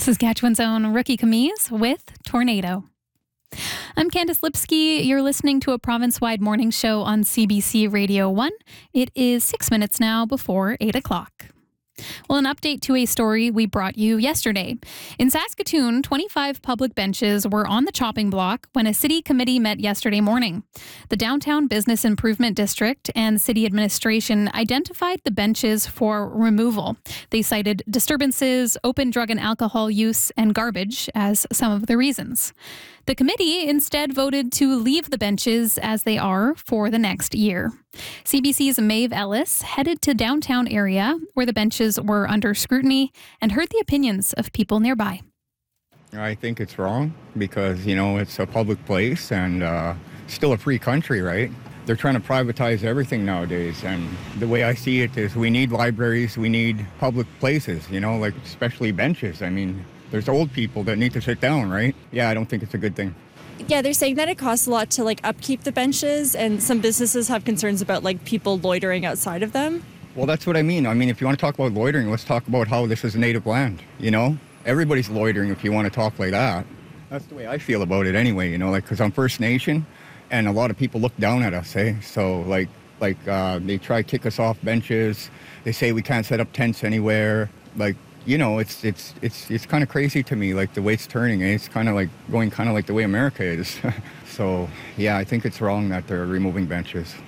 Saskatchewan's own Rookie Camise with Tornado. I'm Candice Lipsky. You're listening to a province-wide morning show on CBC Radio 1. It is 6 minutes now before 8 o'clock. Well, an update to a story we brought you yesterday. In Saskatoon, 25 public benches were on the chopping block when a city committee met yesterday morning. The Downtown Business Improvement District and city administration identified the benches for removal. They cited disturbances, open drug and alcohol use, and garbage as some of the reasons. The committee instead voted to leave the benches as they are for the next year. CBC's Maeve Ellis headed to downtown area where the benches were under scrutiny and heard the opinions of people nearby. I think it's wrong because, it's a public place and still a free country, right? They're trying to privatize everything nowadays. And the way I see it is we need libraries, we need public places, like especially benches. I mean, there's old people that need to sit down, right? Yeah, I don't think it's a good thing. Yeah, they're saying that it costs a lot to upkeep the benches, and some businesses have concerns about people loitering outside of them. Well, that's what I mean. I mean, if you want to talk about loitering, let's talk about how this is native land, Everybody's loitering if you want to talk like that. That's the way I feel about it anyway, because I'm First Nation, and a lot of people look down at us, eh? So, they try to kick us off benches. They say we can't set up tents anywhere. It's kind of crazy to me, the way it's turning. It's kind of going the way America is. So, yeah, I think it's wrong that they're removing benches.